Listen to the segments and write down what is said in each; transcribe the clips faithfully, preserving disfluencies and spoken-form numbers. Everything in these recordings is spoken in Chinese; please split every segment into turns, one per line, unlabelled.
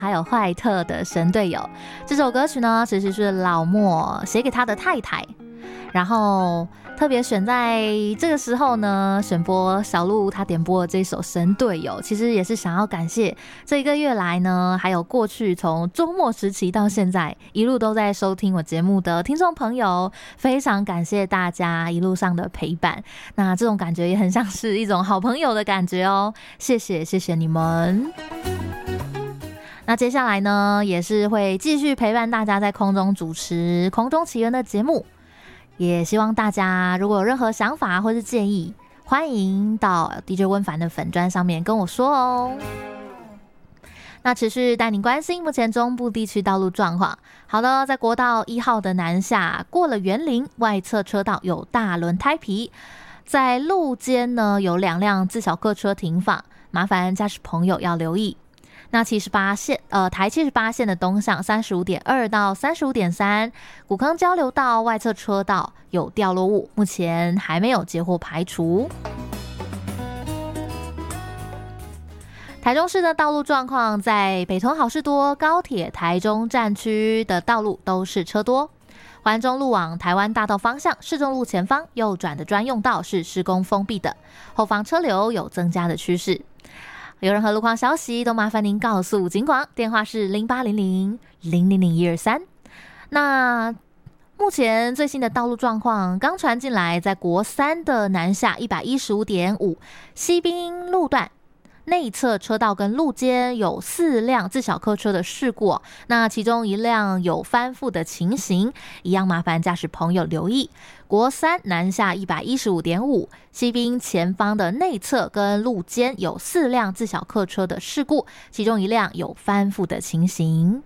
还有坏特的神队友。这首歌曲呢，其实是老莫写给他的太太，然后特别选在这个时候呢，选播小鹿他点播的这首神队友，其实也是想要感谢这一个月来呢，还有过去从周末时期到现在一路都在收听我节目的听众朋友，非常感谢大家一路上的陪伴。那这种感觉也很像是一种好朋友的感觉哦，谢谢谢谢你们。那接下来呢，也是会继续陪伴大家在空中主持空中奇缘的节目，也希望大家如果有任何想法或是建议，欢迎到 D J 温凡的粉专上面跟我说哦。那持续带您关心目前中部地区道路状况。好的，在国道一号的南下过了园林外侧车道有大轮胎皮，在路肩呢有两辆自小客车停放，麻烦驾驶朋友要留意。那七十八线，呃，台七十八线的东向三十五点二到三十五点三，古坑交流道外侧车道有掉落物，目前还没有接获排除。台中市的道路状况，在北投好事多、高铁台中站区的道路都是车多。环中路往台湾大道方向，市中路前方右转的专用道是施工封闭的，后方车流有增加的趋势。有任何路况消息都麻烦您告诉警广，电话是零八零零零零零一二三。那目前最新的道路状况刚传进来，在国三的南下一百一十五点五西滨路段内侧车道跟路肩有四辆自小客车的事故，那其中一辆有翻覆的情形，一样麻烦驾驶朋友留意。国三南下一百一十五点五西滨前方的内侧跟路肩有四辆自小客车的事故，其中一辆有翻覆的情形。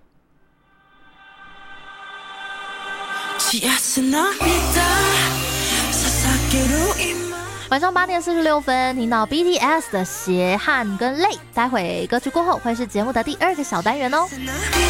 晚上八点四十六分，听到 B T S 的鞋、汗跟泪。待会歌曲过后会是节目的第二个小单元哦。